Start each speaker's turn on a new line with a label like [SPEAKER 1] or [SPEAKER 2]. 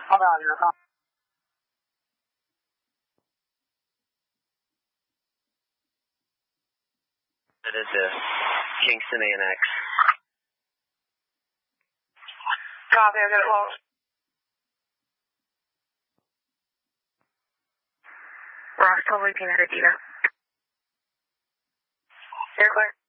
[SPEAKER 1] I'll be out here.
[SPEAKER 2] It is Kingston ANX.
[SPEAKER 1] Copy, I got it low. Ross, totally peanut Adidas. You're clear.